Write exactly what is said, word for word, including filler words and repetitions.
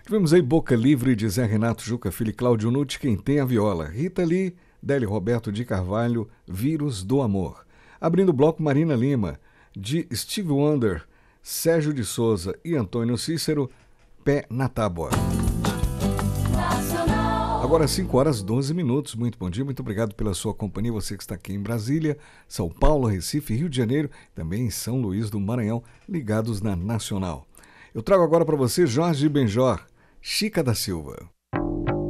Tivemos aí Boca Livre de Zé Renato, Juca Filho e Cláudio Nucci, Quem Tem a Viola. Rita Lee, Délio Roberto de Carvalho, Vírus do Amor. Abrindo o bloco, Marina Lima, de Steve Wonder, Sérgio de Souza e Antônio Cícero, Pé na Tábua. Agora cinco horas e doze minutos. Muito bom dia, muito obrigado pela sua companhia. Você que está aqui em Brasília, São Paulo, Recife, Rio de Janeiro, também em São Luís do Maranhão, ligados na Nacional. Eu trago agora para você Jorge Benjor, Chica da Silva.